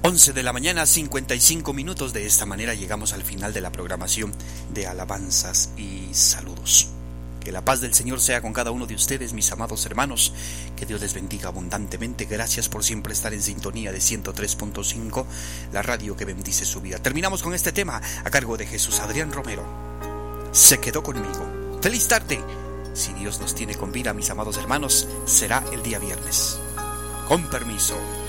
11 de la mañana, 55 minutos. De esta manera llegamos al final de la programación de alabanzas y saludos. Que la paz del Señor sea con cada uno de ustedes, mis amados hermanos. Que Dios les bendiga abundantemente. Gracias por siempre estar en sintonía de 103.5, la radio que bendice su vida. Terminamos con este tema a cargo de Jesús Adrián Romero. Se quedó conmigo. ¡Feliz tarde! Si Dios nos tiene con vida, mis amados hermanos, será el día viernes. Con permiso.